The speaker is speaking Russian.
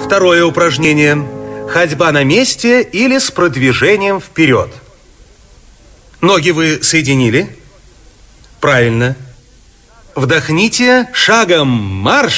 Второе упражнение. Ходьба на месте или с продвижением вперед. Ноги вы соединили? Правильно. Вдохните, шагом марш.